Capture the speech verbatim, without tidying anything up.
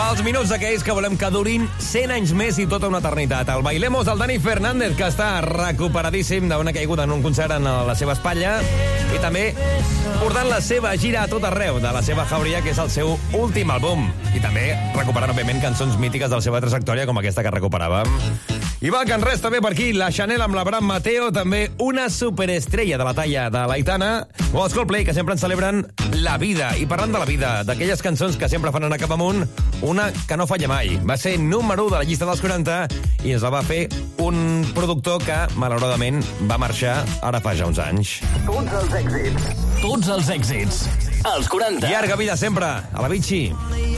Els minuts aquells que volem que durin cent anys més i tota una eternitat. El Bailemos del Dani Fernández, que està recuperadíssim d'una caiguda en un concert en la seva espatlla, i també portant la seva gira a tot arreu de la seva jauria, que és el seu últim àlbum. I també recuperant, òbviament, cançons mítiques de la seva trajectòria, com aquesta que recuperàvem. I va, que en res també per aquí, la Chanel amb l'Abraham Mateo, també una superestrella de la talla de l'Aitana, o els Coldplay, que sempre en celebren la vida. I parlant de la vida, d'aquelles cançons que sempre fan anar cap amunt, una que no falla mai. Va ser número u de la llista dels quaranta i ens la va fer un productor que, malauradament, va marxar ara fa ja uns anys. Tots els èxits. Tots els èxits. Els quaranta. Llarga vida sempre, a la Vichy.